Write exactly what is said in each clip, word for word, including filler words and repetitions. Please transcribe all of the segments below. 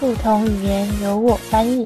不同语言由我翻译。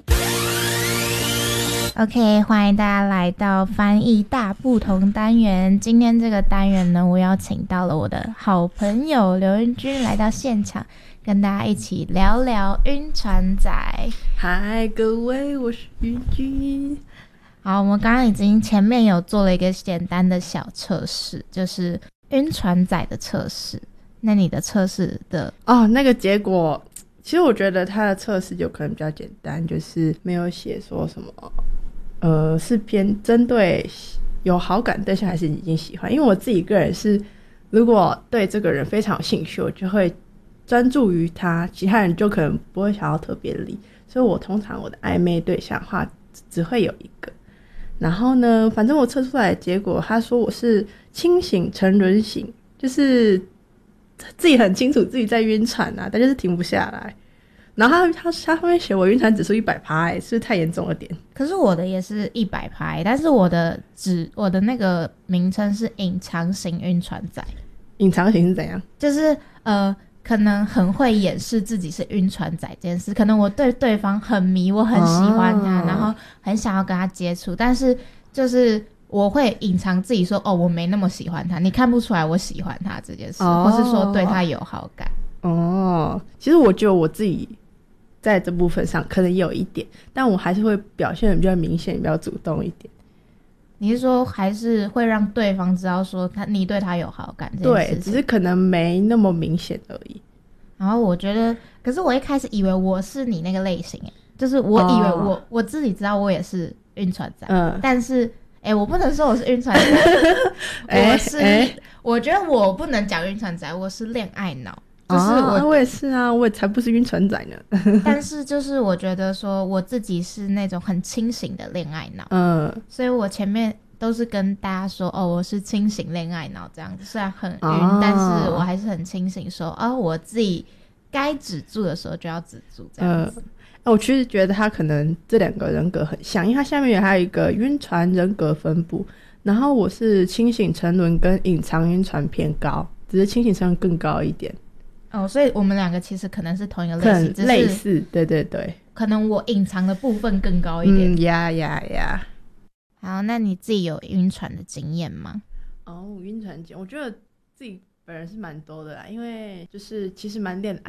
OK， 欢迎大家来到翻译大不同单元。今天这个单元呢，我邀请到了我的好朋友刘云君来到现场，跟大家一起聊聊晕船仔。 嗨，各位，我是云君。 好，我们刚刚已经前面有做了一个简单的小测试，就是晕船仔的测试。那你的测试的哦，那个结果，其实我觉得他的测试就可能比较简单，就是没有写说什么，呃，是偏针对有好感对象还是已经喜欢。因为我自己个人是，如果对这个人非常有兴趣，我就会专注于他，其他人就可能不会想要特别理。所以我通常我的暧昧对象的话，只会有一个。然后呢，反正我测出来的结果，他说我是清醒沉沦型，就是自己很清楚自己在晕船啊，但就是停不下来。然后他他他后面写我晕船指数一百趴，是不是太严重了点？ 可是我的也是一百趴，但是我的指我的那个名称是隐藏型晕船仔。 隐藏型是怎样？ 就是呃。可能很会掩饰自己是晕船仔这件事，可能我对对方很迷，我很喜欢他、哦、然后很想要跟他接触，但是就是我会隐藏自己说哦我没那么喜欢他，你看不出来我喜欢他这件事、哦、或是说对他有好感。 哦，其实我觉得我自己在这部分上可能也有一点，但我还是会表现得比较明显比较主动一点。 你是说还是会让对方知道说他你对他有好感这件事情？ 对，只是可能没那么明显而已。 然后我觉得，可是我一开始以为我是你那个类型，就是我以为我、哦、我自己知道我也是晕船仔，嗯，但是哎，我不能说我是晕船仔，我是、欸、我觉得我不能讲晕船仔，我是恋爱脑。就是我、 啊、我也是啊，我也才不是晕船仔呢。 但是就是我觉得说我自己是那种很清醒的恋爱脑，嗯，所以我前面都是跟大家说哦，我是清醒恋爱脑这样子，虽然很晕、哦，但是我还是很清醒说哦，我自己该止住的时候就要止住这样子。 嗯，我其实觉得他可能这两个人格很像，因为他下面还有一个晕船人格分布，然后我是清醒沉沦跟隐藏晕船偏高，只是清醒沉沦更高一点。 哦，所以我们两个其实可能是同一个类型， 只是类似，对对对， 可能我隐藏的部分更高一点。 嗯呀呀呀。 好，那你自己有晕船的经验吗？ 哦，晕船经验，我觉得自己本人是蛮多的啦，因为就是其实蛮恋爱。